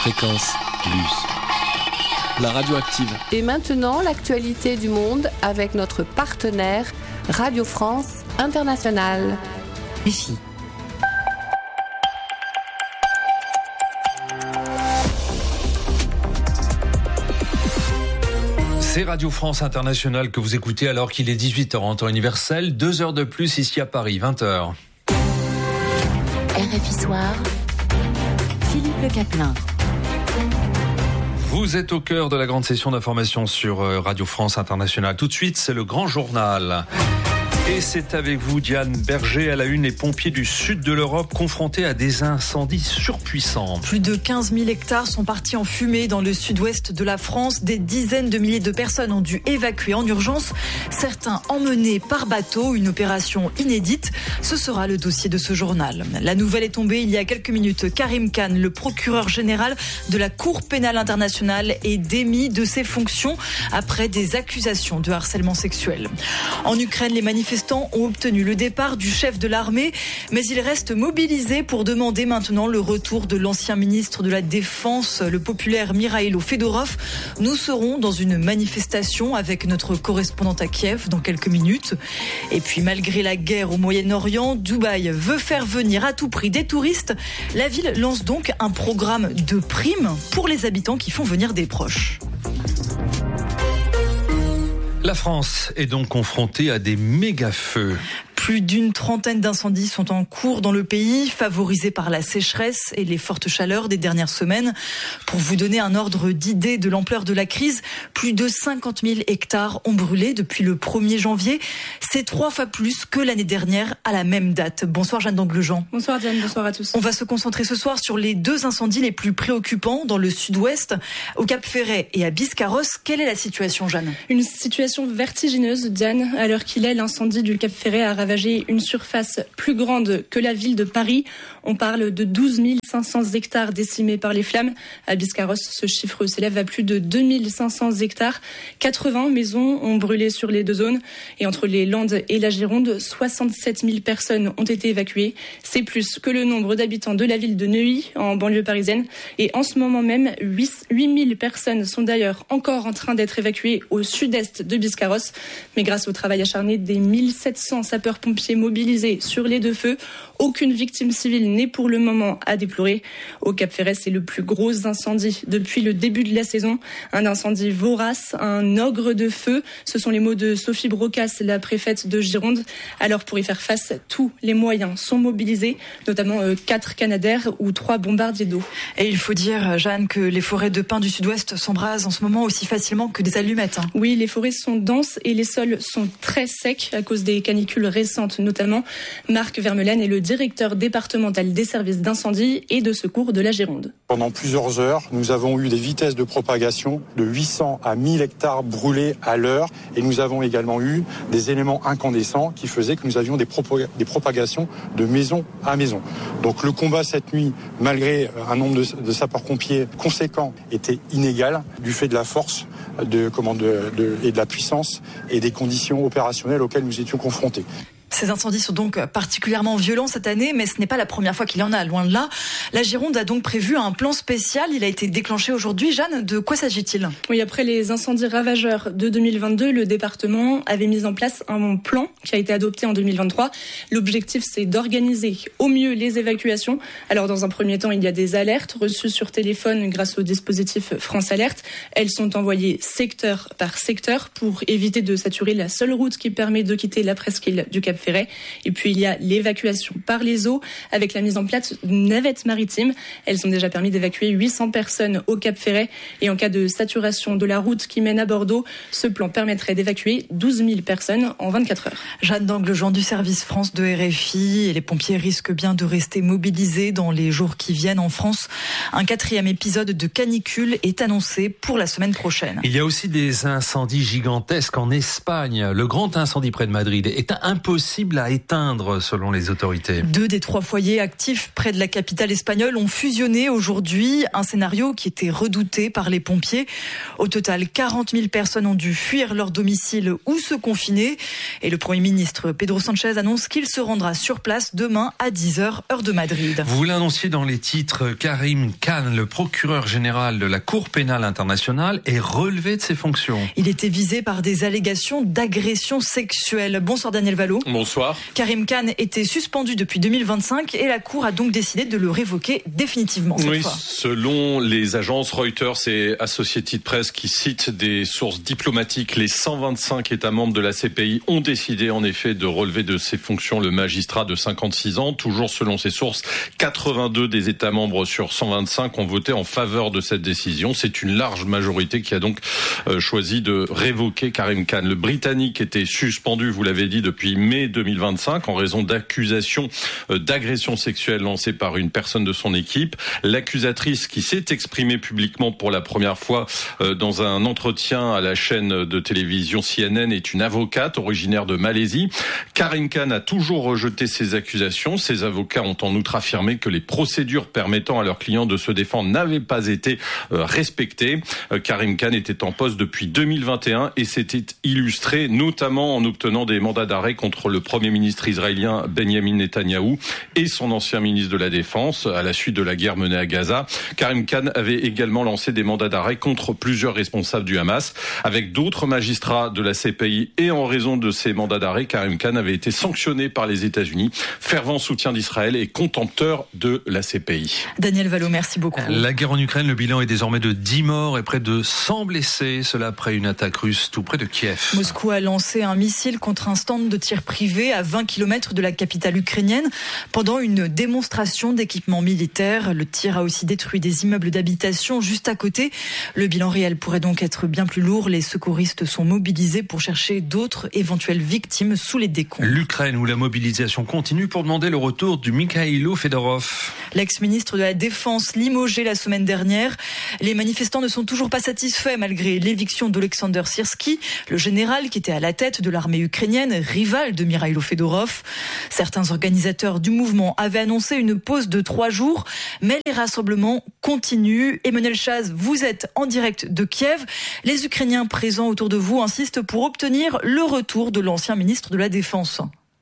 Fréquence Plus. La radio active. Et maintenant, l'actualité du monde avec notre partenaire Radio France Internationale. RFI. C'est Radio France Internationale que vous écoutez alors qu'il est 18h en temps universel, 2 heures de plus ici à Paris, 20h. RFI Soir, Philippe Le Caplin. Vous êtes au cœur de la grande session d'information sur Radio France Internationale. Tout de suite, c'est le grand journal. Et c'est avec vous, Diane Berger, à la une, les pompiers du sud de l'Europe confrontés à des incendies surpuissants. Plus de 15 000 hectares sont partis en fumée dans le sud-ouest de la France. Des dizaines de milliers de personnes ont dû évacuer en urgence. Certains emmenés par bateau, une opération inédite. Ce sera le dossier de ce journal. La nouvelle est tombée il y a quelques minutes. Karim Khan, le procureur général de la Cour pénale internationale, est démis de ses fonctions après des accusations de harcèlement sexuel. En Ukraine, les manifestants ont obtenu le départ du chef de l'armée, mais ils restent mobilisés pour demander maintenant le retour de l'ancien ministre de la Défense, le populaire Mikhailo Fedorov. Nous serons dans une manifestation avec notre correspondante à Kiev dans quelques minutes. Et puis malgré la guerre au Moyen-Orient, Dubaï veut faire venir à tout prix des touristes. La ville lance donc un programme de primes pour les habitants qui font venir des proches. La France est donc confrontée à des méga-feux. Plus d'une trentaine d'incendies sont en cours dans le pays, favorisés par la sécheresse et les fortes chaleurs des dernières semaines. Pour vous donner un ordre d'idée de l'ampleur de la crise, plus de 50 000 hectares ont brûlé depuis le 1er janvier. C'est 3 fois plus que l'année dernière à la même date. Bonsoir Jeanne d'Anglejean. Bonsoir Diane, bonsoir à tous. On va se concentrer ce soir sur les 2 incendies les plus préoccupants dans le sud-ouest, au Cap-Ferret et à Biscarrosse. Quelle est la situation, Jeanne ? Une situation vertigineuse, Diane. À l'heure qu'il est, l'incendie du Cap-Ferret a ravagé une surface plus grande que la ville de Paris. On parle de 12 500 hectares décimés par les flammes. À Biscarrosse, ce chiffre s'élève à plus de 2 500 hectares. 80 maisons ont brûlé sur les 2 zones. Et entre les Landes et la Gironde, 67 000 personnes ont été évacuées. C'est plus que le nombre d'habitants de la ville de Neuilly, en banlieue parisienne. Et en ce moment même, 8 000 personnes sont d'ailleurs encore en train d'être évacuées au sud-est de Biscarrosse. Mais grâce au travail acharné des 1700 sapeurs-pompiers mobilisés sur les 2 feux, aucune victime civile n'est pour le moment à déplorer. Au Cap-Ferret, c'est le plus gros incendie depuis le début de la saison. Un incendie vorace, un ogre de feu. Ce sont les mots de Sophie Brocas, la préfète de Gironde. Alors pour y faire face, tous les moyens sont mobilisés, notamment 4 Canadair ou 3 bombardiers d'eau. Et il faut dire, Jeanne, que les forêts de pins du sud-ouest s'embrasent en ce moment aussi facilement que des allumettes. Oui, les forêts sont denses et les sols sont très secs à cause des canicules récentes notamment. Marc Vermelaine est le directeur départemental des services d'incendie et de secours de la Gironde. Pendant plusieurs heures, nous avons eu des vitesses de propagation de 800 à 1000 hectares brûlés à l'heure et nous avons également eu des éléments incandescents qui faisaient que nous avions des propagations de maison à maison. Donc le combat cette nuit, malgré un nombre de sapeurs-pompiers conséquent, était inégal du fait de la force et de la puissance et des conditions opérationnelles auxquelles nous étions confrontés. Ces incendies sont donc particulièrement violents cette année, mais ce n'est pas la première fois qu'il y en a, loin de là. La Gironde a donc prévu un plan spécial. Il a été déclenché aujourd'hui. Jeanne, de quoi s'agit-il ? Oui, après les incendies ravageurs de 2022, le département avait mis en place un plan qui a été adopté en 2023. L'objectif, c'est d'organiser au mieux les évacuations. Alors, dans un premier temps, il y a des alertes reçues sur téléphone grâce au dispositif France Alerte. Elles sont envoyées secteur par secteur pour éviter de saturer la seule route qui permet de quitter la presqu'île du Cap-Ferret. Et puis il y a l'évacuation par les eaux avec la mise en place d'une navette maritime. Elles ont déjà permis d'évacuer 800 personnes au Cap-Ferret. Et en cas de saturation de la route qui mène à Bordeaux, ce plan permettrait d'évacuer 12 000 personnes en 24 heures. Jeanne d'Anglejean du service France de RFI. Et les pompiers risquent bien de rester mobilisés dans les jours qui viennent en France. Un 4e épisode de canicule est annoncé pour la semaine prochaine. Il y a aussi des incendies gigantesques en Espagne. Le grand incendie près de Madrid est impossible impossible à éteindre selon les autorités. 2 des 3 foyers actifs près de la capitale espagnole ont fusionné aujourd'hui, un scénario qui était redouté par les pompiers. Au total, 40 000 personnes ont dû fuir leur domicile ou se confiner. Et le Premier ministre Pedro Sánchez annonce qu'il se rendra sur place demain à 10h, heure de Madrid. Vous l'annonciez dans les titres, Karim Khan, le procureur général de la Cour pénale internationale, est relevé de ses fonctions. Il était visé par des allégations d'agression sexuelle. Bonsoir Daniel Valo. Bonsoir. Karim Khan était suspendu depuis 2025 et la Cour a donc décidé de le révoquer définitivement cette fois. Selon les agences Reuters et Associated Press qui citent des sources diplomatiques, les 125 États membres de la CPI ont décidé en effet de relever de ses fonctions le magistrat de 56 ans. Toujours selon ces sources, 82 des États membres sur 125 ont voté en faveur de cette décision. C'est une large majorité qui a donc choisi de révoquer Karim Khan. Le Britannique était suspendu, vous l'avez dit, depuis mai 2025 en raison d'accusations d'agression sexuelle lancées par une personne de son équipe. L'accusatrice qui s'est exprimée publiquement pour la première fois dans un entretien à la chaîne de télévision CNN est une avocate originaire de Malaisie. Karim Khan a toujours rejeté ces accusations. Ses avocats ont en outre affirmé que les procédures permettant à leurs clients de se défendre n'avaient pas été respectées. Karim Khan était en poste depuis 2021 et s'était illustré notamment en obtenant des mandats d'arrêt contre le Premier ministre israélien Benjamin Netanyahou et son ancien ministre de la Défense à la suite de la guerre menée à Gaza. Karim Khan avait également lancé des mandats d'arrêt contre plusieurs responsables du Hamas. Avec d'autres magistrats de la CPI et en raison de ces mandats d'arrêt, Karim Khan avait été sanctionné par les États-Unis. Fervent soutien d'Israël et contempteur de la CPI. Daniel Valo, merci beaucoup. La guerre en Ukraine, le bilan est désormais de 10 morts et près de 100 blessés. Cela après une attaque russe tout près de Kiev. Moscou a lancé un missile contre un stand de tir privé à 20 km de la capitale ukrainienne pendant une démonstration d'équipement militaire. Le tir a aussi détruit des immeubles d'habitation juste à côté. Le bilan réel pourrait donc être bien plus lourd. Les secouristes sont mobilisés pour chercher d'autres éventuelles victimes sous les décombres. L'Ukraine où la mobilisation continue pour demander le retour du Mikhailo Fedorov. L'ex-ministre de la Défense limogé la semaine dernière. Les manifestants ne sont toujours pas satisfaits malgré l'éviction d'Olexander Syrski, le général qui était à la tête de l'armée ukrainienne, rival de Mikhailo Fedorov. Certains organisateurs du mouvement avaient annoncé une pause de 3 jours, mais les rassemblements continuent. Emmanuel Chaz, vous êtes en direct de Kiev. Les Ukrainiens présents autour de vous insistent pour obtenir le retour de l'ancien ministre de la Défense.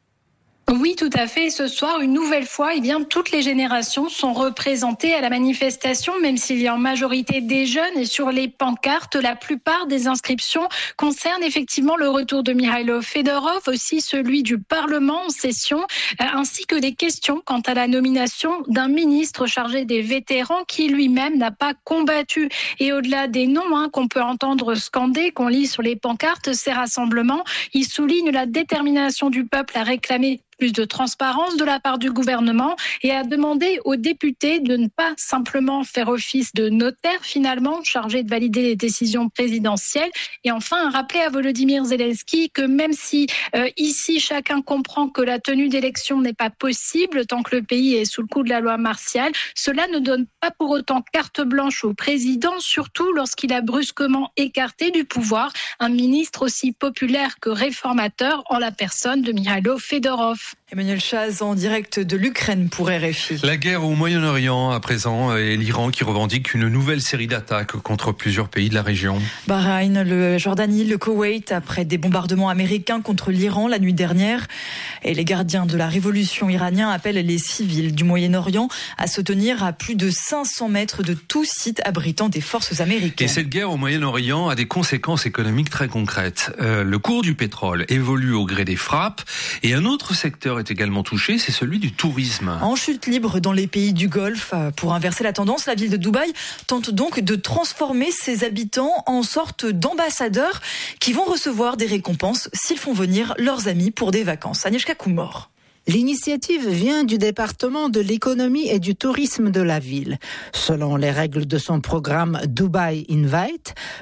Oui, tout à fait. Ce soir, une nouvelle fois, toutes les générations sont représentées à la manifestation, même s'il y a en majorité des jeunes. Et sur les pancartes, la plupart des inscriptions concernent effectivement le retour de Mikhailo Fedorov, aussi celui du Parlement en session, ainsi que des questions quant à la nomination d'un ministre chargé des vétérans qui lui-même n'a pas combattu. Et au-delà des noms qu'on peut entendre scander, qu'on lit sur les pancartes, ces rassemblements, ils soulignent la détermination du peuple à réclamer plus de transparence de la part du gouvernement et a demandé aux députés de ne pas simplement faire office de notaire finalement chargé de valider les décisions présidentielles. Et enfin, rappeler à Volodymyr Zelensky que même si ici chacun comprend que la tenue d'élection n'est pas possible tant que le pays est sous le coup de la loi martiale, cela ne donne pas pour autant carte blanche au président, surtout lorsqu'il a brusquement écarté du pouvoir un ministre aussi populaire que réformateur en la personne de Mikhailo Fedorov. Emmanuel Chaz en direct de l'Ukraine pour RFI. La guerre au Moyen-Orient à présent et l'Iran qui revendique une nouvelle série d'attaques contre plusieurs pays de la région. Bahreïn, le Jordanie, le Koweït après des bombardements américains contre l'Iran la nuit dernière. Et les gardiens de la révolution iranien appellent les civils du Moyen-Orient à se tenir à plus de 500 mètres de tout site abritant des forces américaines. Et cette guerre au Moyen-Orient a des conséquences économiques très concrètes. Le cours du pétrole évolue au gré des frappes et un autre secteur est également touché, c'est celui du tourisme. En chute libre dans les pays du Golfe, pour inverser la tendance, la ville de Dubaï tente donc de transformer ses habitants en sorte d'ambassadeurs qui vont recevoir des récompenses s'ils font venir leurs amis pour des vacances. Agnieszka Kumor. L'initiative vient du département de l'économie et du tourisme de la ville. Selon les règles de son programme Dubai Invite,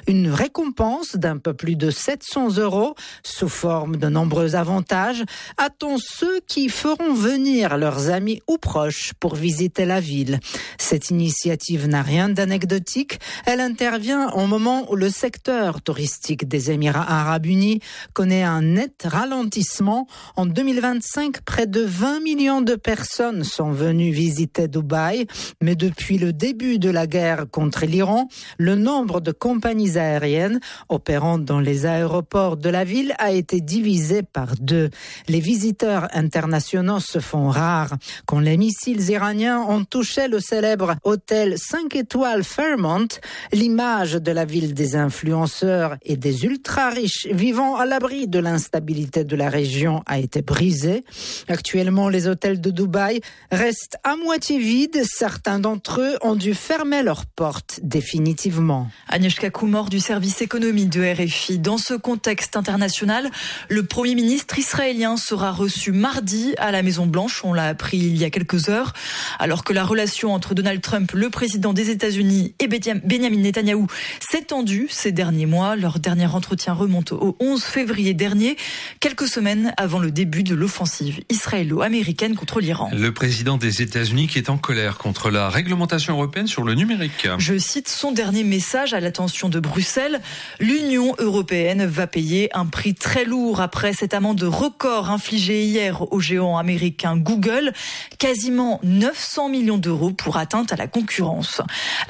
Une récompense d'un peu plus de 700 € sous forme de nombreux avantages attend ceux qui feront venir leurs amis ou proches pour visiter la ville. Cette initiative n'a rien d'anecdotique. Elle intervient au moment où le secteur touristique des Émirats arabes unis connaît un net ralentissement. En 2025, près de 20 millions de personnes sont venues visiter Dubaï. Mais depuis le début de la guerre contre l'Iran, le nombre de compagnies aériennes opérant dans les aéroports de la ville a été divisé par 2. Les visiteurs internationaux se font rares. Quand les missiles iraniens ont touché le célèbre hôtel 5 étoiles Fairmont, l'image de la ville des influenceurs et des ultra-riches vivant à l'abri de l'instabilité de la région a été brisée. Actuellement, les hôtels de Dubaï restent à moitié vides. Certains d'entre eux ont dû fermer leurs portes définitivement. Agnieszka Kumor du service économie de RFI. Dans ce contexte international, le Premier ministre israélien sera reçu mardi à la Maison-Blanche. On l'a appris il y a quelques heures. Alors que la relation entre Donald Trump, le président des États-Unis, et Benjamin Netanyahou s'est tendue ces derniers mois. Leur dernier entretien remonte au 11 février dernier, quelques semaines avant le début de l'offensive israélo-américaine contre l'Iran. Le président des États-Unis qui est en colère contre la réglementation européenne sur le numérique. Je cite son dernier message à l'attention de Bruxelles. L'Union européenne va payer un prix très lourd après cette amende record infligée hier au géant américain Google. Quasiment 900 millions d'euros pour atteinte à la concurrence.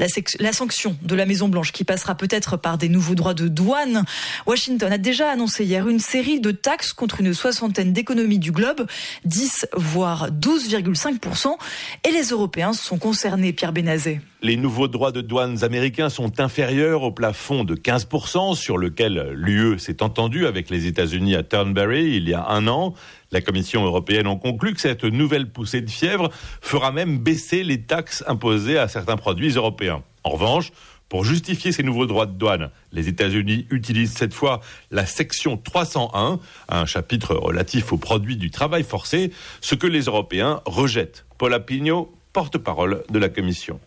La sanction de la Maison-Blanche qui passera peut-être par des nouveaux droits de douane. Washington a déjà annoncé hier une série de taxes contre une soixantaine d'économies du globe, 10 voire 12,5%. Et les Européens sont concernés, Pierre Benazet. Les nouveaux droits de douane américains sont inférieurs au plafond de 15% sur lequel l'UE s'est entendue avec les États-Unis à Turnberry il y a un an. La Commission européenne en conclut que cette nouvelle poussée de fièvre fera même baisser les taxes imposées à certains produits européens. En revanche, pour justifier ces nouveaux droits de douane, les États-Unis utilisent cette fois la section 301, un chapitre relatif aux produits du travail forcé, ce que les Européens rejettent. Paula Pignot, porte-parole de la Commission.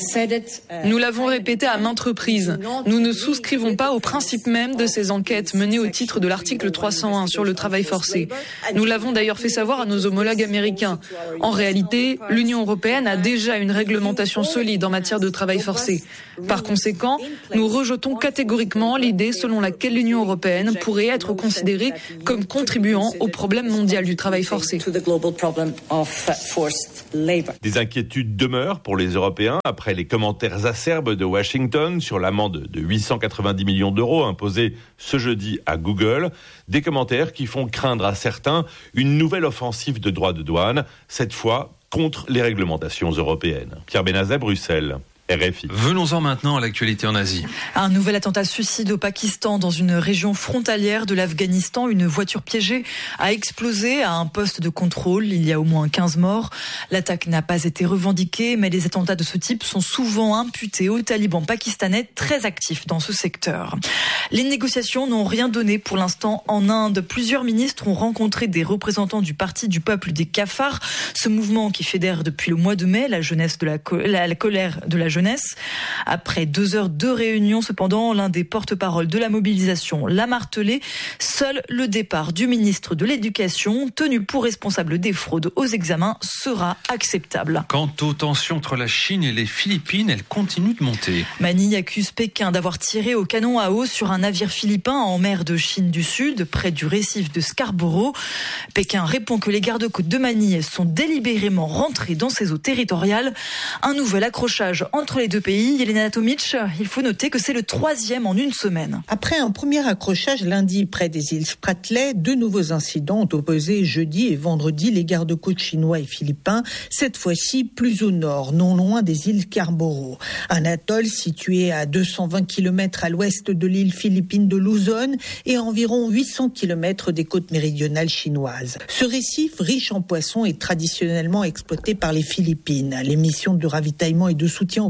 Nous l'avons répété à maintes reprises. Nous ne souscrivons pas au principe même de ces enquêtes menées au titre de l'article 301 sur le travail forcé. Nous l'avons d'ailleurs fait savoir à nos homologues américains. En réalité, l'Union européenne a déjà une réglementation solide en matière de travail forcé. Par conséquent, nous rejetons catégoriquement l'idée selon laquelle l'Union européenne pourrait être considérée comme contribuant au problème mondial du travail forcé. Des inquiétudes demeurent pour les Européens après les commentaires acerbes de Washington sur l'amende de 890 millions d'euros imposée ce jeudi à Google. Des commentaires qui font craindre à certains une nouvelle offensive de droits de douane, cette fois contre les réglementations européennes. Pierre Benazet, Bruxelles. RFI. Venons-en maintenant à l'actualité en Asie. Un nouvel attentat suicide au Pakistan dans une région frontalière de l'Afghanistan. Une voiture piégée a explosé à un poste de contrôle. Il y a au moins 15 morts. L'attaque n'a pas été revendiquée, mais les attentats de ce type sont souvent imputés aux talibans pakistanais très actifs dans ce secteur. Les négociations n'ont rien donné pour l'instant en Inde. Plusieurs ministres ont rencontré des représentants du Parti du peuple des Cafards, ce mouvement qui fédère depuis le mois de mai la jeunesse de la colère de la jeunesse. Après 2 heures de réunion, cependant, l'un des porte-paroles de la mobilisation l'a martelé. Seul le départ du ministre de l'Éducation, tenu pour responsable des fraudes aux examens, sera acceptable. Quant aux tensions entre la Chine et les Philippines, elles continuent de monter. Manille accuse Pékin d'avoir tiré au canon à eau sur un navire philippin en mer de Chine du Sud, près du récif de Scarborough. Pékin répond que les gardes-côtes de Manille sont délibérément rentrés dans ses eaux territoriales. Un nouvel accrochage entre les deux pays. Yelena Tomic, il faut noter que c'est le 3e en une semaine. Après un premier accrochage lundi près des îles Spratly, 2 nouveaux incidents ont opposé jeudi et vendredi les gardes-côtes chinois et philippins, cette fois-ci plus au nord, non loin des îles Scarborough. Un atoll situé à 220 km à l'ouest de l'île philippine de Luzon et à environ 800 km des côtes méridionales chinoises. Ce récif, riche en poissons, est traditionnellement exploité par les Philippines. Les missions de ravitaillement et de soutien aux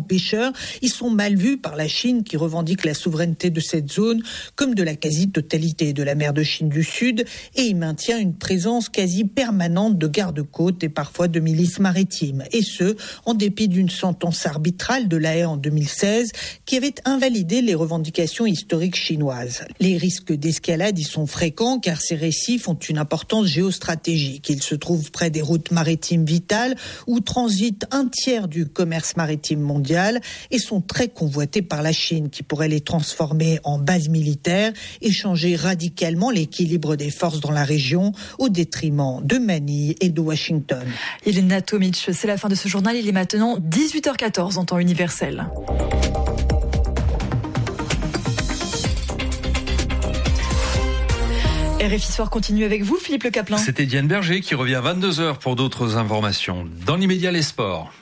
pêcheurs. Ils sont mal vus par la Chine qui revendique la souveraineté de cette zone comme de la quasi-totalité de la mer de Chine du Sud et y maintient une présence quasi permanente de gardes-côtes et parfois de milices maritimes. Et ce, en dépit d'une sentence arbitrale de La Haye en 2016 qui avait invalidé les revendications historiques chinoises. Les risques d'escalade y sont fréquents car ces récifs ont une importance géostratégique. Ils se trouvent près des routes maritimes vitales où transite un tiers du commerce maritime mondial et sont très convoités par la Chine qui pourrait les transformer en bases militaires et changer radicalement l'équilibre des forces dans la région au détriment de Manille et de Washington. Elena Tomic, c'est la fin de ce journal. Il est maintenant 18h14 en temps universel. RFI Soir continue avec vous, Philippe Le Caplin. C'était Diane Berger qui revient à 22h pour d'autres informations. Dans l'immédiat, les sports.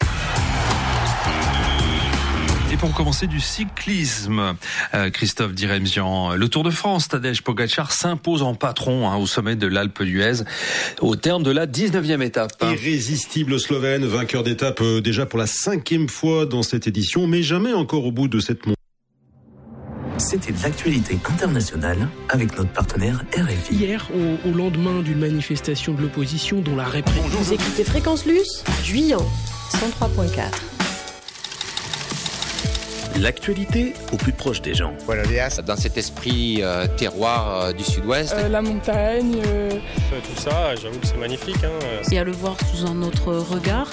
Et pour commencer, du cyclisme, Christophe Diremzian, le Tour de France, Tadej Pogačar s'impose en patron au sommet de l'Alpe d'Huez au terme de la 19e étape. Irrésistible Slovène, vainqueur d'étape déjà pour la 5e fois dans cette édition, mais jamais encore au bout de cette montée. C'était l'actualité internationale avec notre partenaire RFI. Hier, au lendemain d'une manifestation de l'opposition dont la répression... Vous écoutez Fréquence Luce, Juillan, 103.4. L'actualité au plus proche des gens. Dans cet esprit terroir du sud-ouest. La montagne. Tout ça, j'avoue que c'est magnifique. Et à le voir sous un autre regard.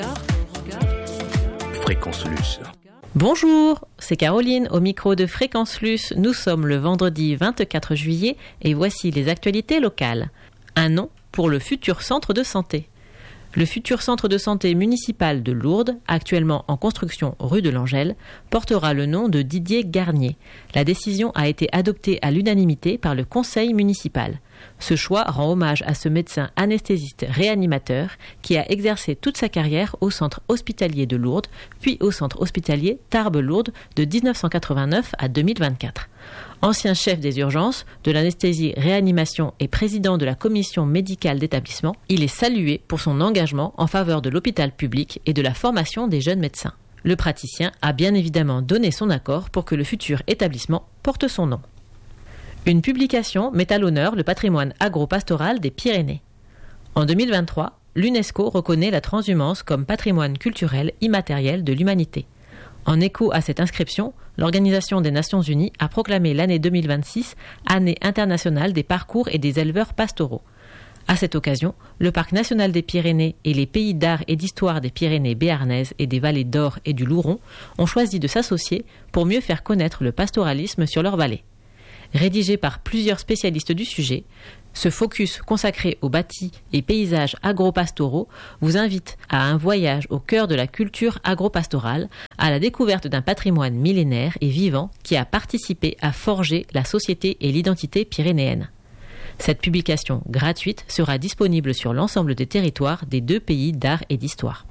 Fréquence Luce. Bonjour, c'est Caroline au micro de Fréquence Luce. Nous sommes le vendredi 24 juillet et voici les actualités locales. Un nom pour le futur centre de santé. Le futur centre de santé municipal de Lourdes, actuellement en construction rue de l'Angèle, portera le nom de Didier Garnier. La décision a été adoptée à l'unanimité par le conseil municipal. Ce choix rend hommage à ce médecin anesthésiste réanimateur qui a exercé toute sa carrière au centre hospitalier de Lourdes, puis au centre hospitalier Tarbes-Lourdes de 1989 à 2024. Ancien chef des urgences, de l'anesthésie-réanimation et président de la commission médicale d'établissement, il est salué pour son engagement en faveur de l'hôpital public et de la formation des jeunes médecins. Le praticien a bien évidemment donné son accord pour que le futur établissement porte son nom. Une publication met à l'honneur le patrimoine agro-pastoral des Pyrénées. En 2023, l'UNESCO reconnaît la transhumance comme patrimoine culturel immatériel de l'humanité. En écho à cette inscription, l'Organisation des Nations Unies a proclamé l'année 2026 année internationale des parcours et des éleveurs pastoraux. À cette occasion, le Parc national des Pyrénées et les pays d'art et d'histoire des Pyrénées béarnaises et des vallées d'Or et du Louron ont choisi de s'associer pour mieux faire connaître le pastoralisme sur leur vallée. Rédigé par plusieurs spécialistes du sujet, ce focus consacré aux bâtis et paysages agro-pastoraux vous invite à un voyage au cœur de la culture agro-pastorale, à la découverte d'un patrimoine millénaire et vivant qui a participé à forger la société et l'identité pyrénéenne. Cette publication gratuite sera disponible sur l'ensemble des territoires des 2 pays d'art et d'histoire.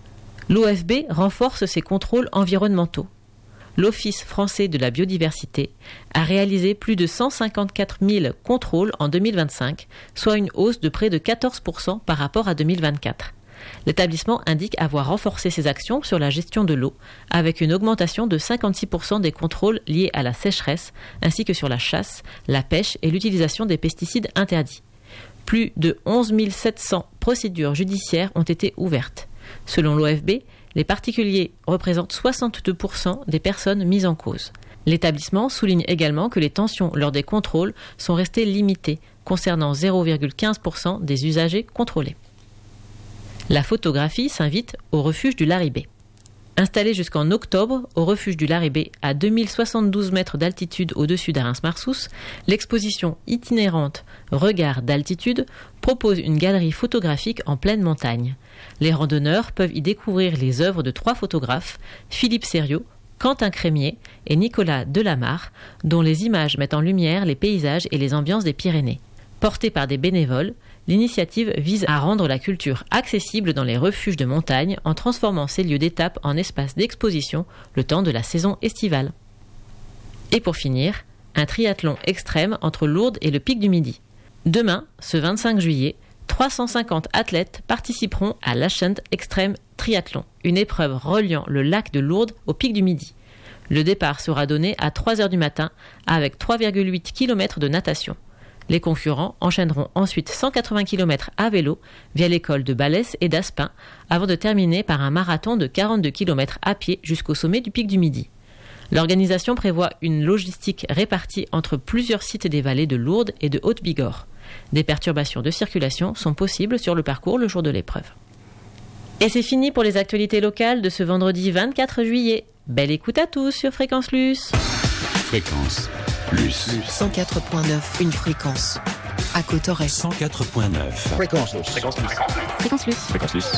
L'OFB renforce ses contrôles environnementaux. L'Office français de la biodiversité a réalisé plus de 154 000 contrôles en 2025, soit une hausse de près de 14% par rapport à 2024. L'établissement indique avoir renforcé ses actions sur la gestion de l'eau, avec une augmentation de 56% des contrôles liés à la sécheresse, ainsi que sur la chasse, la pêche et l'utilisation des pesticides interdits. Plus de 11 700 procédures judiciaires ont été ouvertes. Selon l'OFB, les particuliers représentent 62% des personnes mises en cause. L'établissement souligne également que les tensions lors des contrôles sont restées limitées, concernant 0,15% des usagers contrôlés. La photographie s'invite au refuge du Larribé. Installé jusqu'en octobre au refuge du Larribé à 2072 mètres d'altitude au-dessus d'Arins-Marsous, l'exposition itinérante Regard d'altitude propose une galerie photographique en pleine montagne. Les randonneurs peuvent y découvrir les œuvres de 3 photographes, Philippe Sériot, Quentin Crémier et Nicolas Delamarre, dont les images mettent en lumière les paysages et les ambiances des Pyrénées. Portée par des bénévoles, l'initiative vise à rendre la culture accessible dans les refuges de montagne en transformant ces lieux d'étape en espaces d'exposition le temps de la saison estivale. Et pour finir, un triathlon extrême entre Lourdes et le Pic du Midi. Demain, ce 25 juillet, 350 athlètes participeront à l'Ascent Extreme triathlon, une épreuve reliant le lac de Lourdes au pic du Midi. Le départ sera donné à 3h du matin avec 3,8 km de natation. Les concurrents enchaîneront ensuite 180 km à vélo via l'école de Balès et d'Aspin avant de terminer par un marathon de 42 km à pied jusqu'au sommet du pic du Midi. L'organisation prévoit une logistique répartie entre plusieurs sites des vallées de Lourdes et de Haute-Bigorre. Des perturbations de circulation sont possibles sur le parcours le jour de l'épreuve. Et c'est fini pour les actualités locales de ce vendredi 24 juillet. Belle écoute à tous sur Fréquence Luce. Fréquence Luce. 104.9, une fréquence. À Cauterets. 104.9. Fréquence Luce. Fréquence Luce. Fréquence Luce. Fréquence Luce.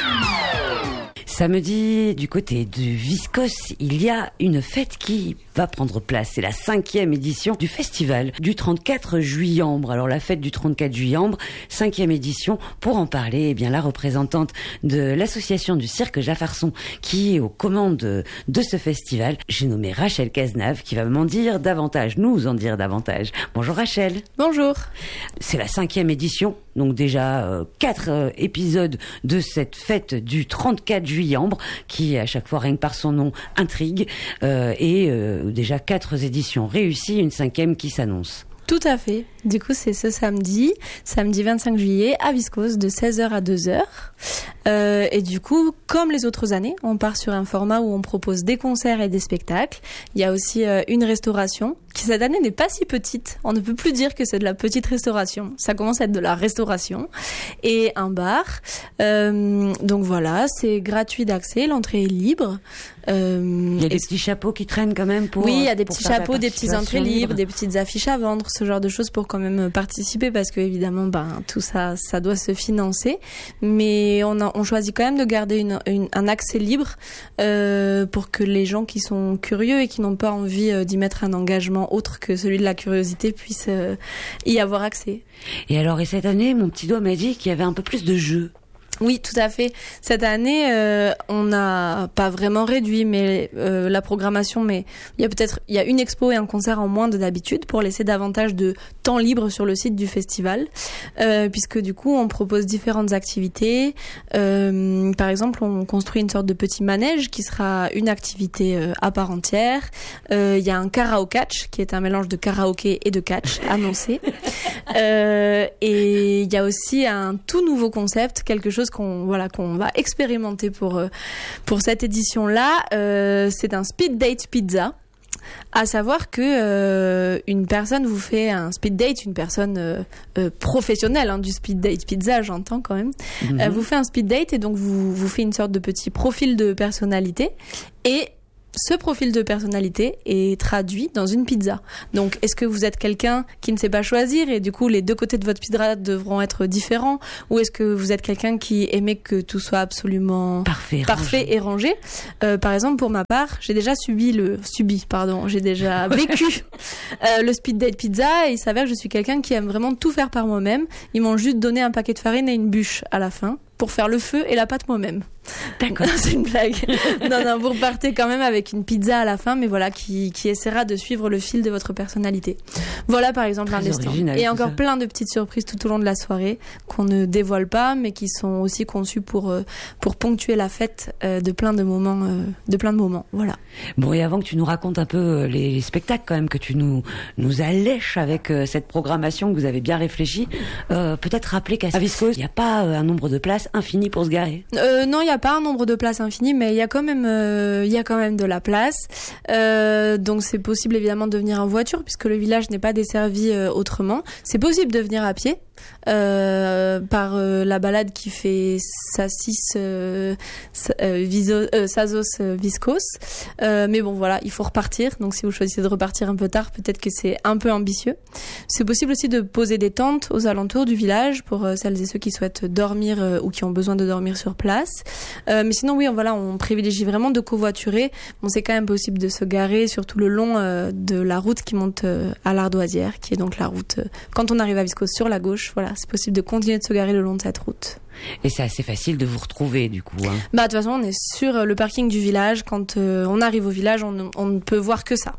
Samedi, du côté de Viscos, il y a une fête qui va prendre place. C'est la 5e édition du festival du 34 juillembre. Alors la fête du 34 juillembre, 5e édition. Pour en parler, eh bien la représentante de l'association du cirque Jaffarson qui est aux commandes de ce festival, j'ai nommé Rachel Cazenave qui va nous en dire davantage. Bonjour Rachel. Bonjour. C'est la 5e édition, donc déjà 4 épisodes de cette fête du 34 juillembre qui à chaque fois rien que par son nom intrigue et déjà 4 éditions réussies, une 5e qui s'annonce. Tout à fait. Du coup, c'est ce samedi 25 juillet, à Viscos, de 16h à 2h. Et du coup, comme les autres années, on part sur un format où on propose des concerts et des spectacles. Il y a aussi une restauration, qui cette année n'est pas si petite. On ne peut plus dire que c'est de la petite restauration. Ça commence à être de la restauration. Et un bar. Donc voilà, c'est gratuit d'accès, l'entrée est libre. Il y a des petits chapeaux qui traînent quand même pour... Oui, il y a des petits chapeaux, des petites entrées libres, des petites affiches à vendre, ce genre de choses pour quand même participer parce que évidemment, tout ça doit se financer. Mais on choisit quand même de garder un accès libre pour que les gens qui sont curieux et qui n'ont pas envie d'y mettre un engagement autre que celui de la curiosité puissent y avoir accès. Et alors, et cette année, mon petit doigt m'a dit qu'il y avait un peu plus de jeux. Oui, tout à fait. Cette année, on n'a pas vraiment réduit mais la programmation, mais il y a une expo et un concert en moins de d'habitude pour laisser davantage de temps libre sur le site du festival, puisque du coup, on propose différentes activités. Par exemple, on construit une sorte de petit manège qui sera une activité à part entière. Il y a un karaokatch qui est un mélange de karaoké et de catch annoncé. Et il y a aussi un tout nouveau concept, quelque chose qu'on va expérimenter pour cette édition-là. C'est un speed date pizza. À savoir que une personne vous fait un speed date, une personne professionnelle du speed date pizza, j'entends quand même, vous fait un speed date et donc vous fait une sorte de petit profil de personnalité et ce profil de personnalité est traduit dans une pizza. Donc, est-ce que vous êtes quelqu'un qui ne sait pas choisir et du coup, les deux côtés de votre pizza devront être différents? Ou est-ce que vous êtes quelqu'un qui aimait que tout soit absolument parfait et rangé? Par exemple, pour ma part, j'ai déjà j'ai déjà vécu le speed date pizza et il s'avère que je suis quelqu'un qui aime vraiment tout faire par moi-même. Ils m'ont juste donné un paquet de farine et une bûche à la fin pour faire le feu et la pâte moi-même. D'accord. C'est une blague. Non, vous repartez quand même avec une pizza à la fin, mais voilà, qui essaiera de suivre le fil de votre personnalité. Voilà, par exemple, un des stands. Et encore plein de petites surprises tout au long de la soirée qu'on ne dévoile pas, mais qui sont aussi conçues pour ponctuer la fête de plein de moments. Voilà. Bon, et avant que tu nous racontes un peu les spectacles quand même, que tu nous allèches avec cette programmation que vous avez bien réfléchie, peut-être rappeler qu'à Viscos, il n'y a pas un nombre de places infini pour se garer. Non, il n'y a pas un nombre de places infini, mais il y a quand même de la place. Donc c'est possible évidemment de venir en voiture puisque le village n'est pas desservi autrement. C'est possible de venir à pied. Par la balade qui fait Sazos Viscos, mais bon voilà, il faut repartir, donc si vous choisissez de repartir un peu tard, peut-être que c'est un peu ambitieux. C'est possible aussi de poser des tentes aux alentours du village pour celles et ceux qui souhaitent dormir ou qui ont besoin de dormir sur place, mais sinon oui, on privilégie vraiment de covoiturer. Bon, c'est quand même possible de se garer surtout le long de la route qui monte à l'Ardoisière, qui est donc la route quand on arrive à Viscos sur la gauche. Voilà, c'est possible de continuer de se garer le long de cette route. Et c'est assez facile de vous retrouver du coup. De toute façon, on est sur le parking du village. Quand on arrive au village, on ne peut voir que ça.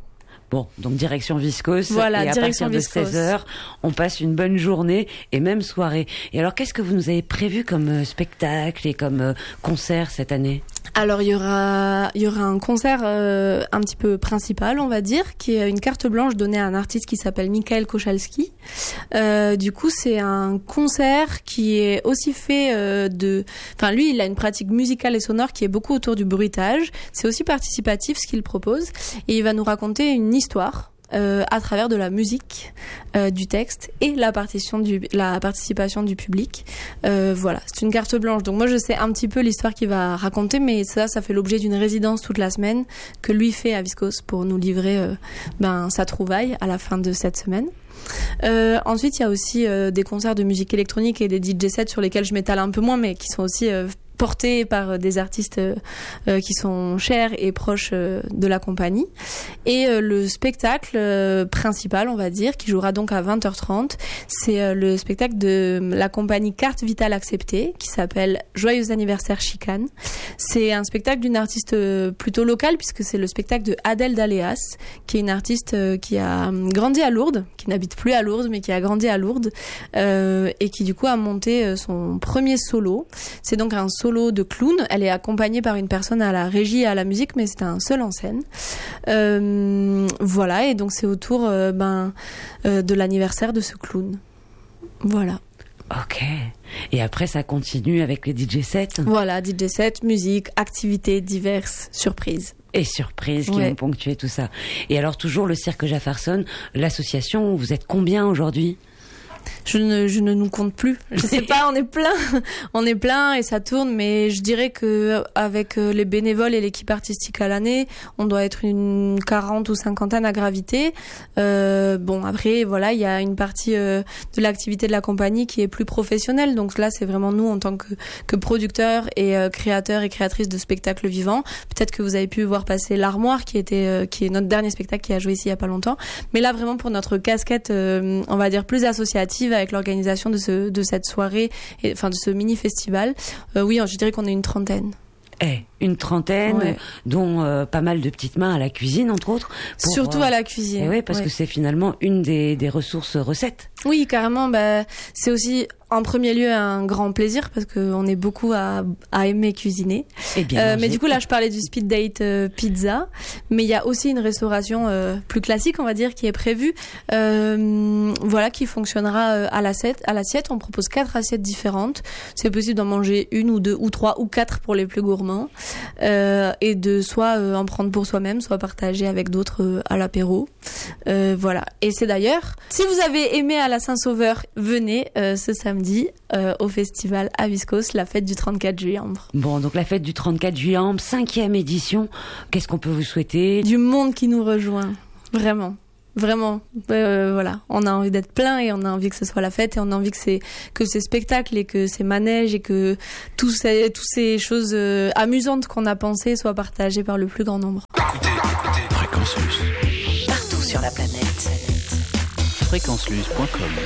Bon, donc direction Viscose. Voilà, et à direction partir de Viscose. 16h, on passe une bonne journée et même soirée. Et alors, qu'est-ce que vous nous avez prévu comme spectacle et comme concert cette année ? Alors il y aura un concert un petit peu principal, on va dire, qui est une carte blanche donnée à un artiste qui s'appelle Michael Kochalski. Du coup, c'est un concert qui est aussi fait enfin lui, il a une pratique musicale et sonore qui est beaucoup autour du bruitage. C'est aussi participatif ce qu'il propose et il va nous raconter une histoire. À travers de la musique, du texte et la participation du public. Voilà, c'est une carte blanche. Donc moi je sais un petit peu l'histoire qu'il va raconter, mais ça fait l'objet d'une résidence toute la semaine que lui fait à Viscose pour nous livrer sa trouvaille à la fin de cette semaine. Ensuite il y a aussi des concerts de musique électronique et des DJ sets sur lesquels je m'étale un peu moins, mais qui sont aussi porté par des artistes qui sont chers et proches de la compagnie. Et le spectacle principal, on va dire, qui jouera donc à 20h30, c'est le spectacle de la compagnie Carte Vitale Acceptée, qui s'appelle Joyeux anniversaire Chicane. C'est un spectacle d'une artiste plutôt locale, puisque c'est le spectacle de Adèle Daléas, qui est une artiste qui a grandi à Lourdes, qui n'habite plus à Lourdes, mais qui a grandi à Lourdes, et qui du coup a monté son premier solo. C'est donc un solo de clown. Elle est accompagnée par une personne à la régie et à la musique, mais c'est un seul en scène. Voilà, et donc c'est autour de l'anniversaire de ce clown. Voilà. Ok. Et après, ça continue avec les DJ sets. Voilà, DJ sets, musique, activités diverses, surprises. Et surprises qui vont ponctuer tout ça. Et alors, toujours le Cirque Jefferson, l'association, vous êtes combien aujourd'hui ? Je ne nous compte plus. Je sais pas, on est plein et ça tourne, mais je dirais que avec les bénévoles et l'équipe artistique à l'année, on doit être une 40 ou 50aine à graviter. Bon, après, voilà, il y a une partie de l'activité de la compagnie qui est plus professionnelle. Donc là, c'est vraiment nous en tant que producteurs et créateurs et créatrices de spectacles vivants. Peut-être que vous avez pu voir passer L'Armoire, qui est notre dernier spectacle qui a joué ici il y a pas longtemps. Mais là, vraiment pour notre casquette, on va dire plus associative, avec l'organisation de cette soirée, de ce mini-festival. Oui, je dirais qu'on est une trentaine. Une trentaine, dont pas mal de petites mains à la cuisine, entre autres. Surtout à la cuisine. Oui, parce que c'est finalement une des ressources recettes. Oui, carrément. C'est aussi en premier lieu un grand plaisir parce qu'on est beaucoup à aimer cuisiner. Mais du coup, là, je parlais du speed date pizza, mais il y a aussi une restauration plus classique, on va dire, qui est prévue. Voilà, qui fonctionnera à l'assiette. On propose 4 assiettes différentes. C'est possible d'en manger 1 ou 2 ou 3 ou 4 pour les plus gourmands. Et de soit en prendre pour soi-même, soit partager avec d'autres à l'apéro. Voilà. Et c'est d'ailleurs, si vous avez aimé à la Saint-Sauveur, venez ce samedi au festival à Viscose, la fête du 34 juillembre. Bon, donc la fête du 34 juillembre, 5e édition. Qu'est-ce qu'on peut vous souhaiter ? Du monde qui nous rejoint, vraiment. Vraiment, voilà, on a envie d'être plein et on a envie que ce soit la fête et on a envie que ces spectacles et que ces manèges et que toutes ces choses amusantes qu'on a pensées soient partagées par le plus grand nombre. Écoutez, Fréquence Luce. Partout sur la planète. Fréquenceluce.com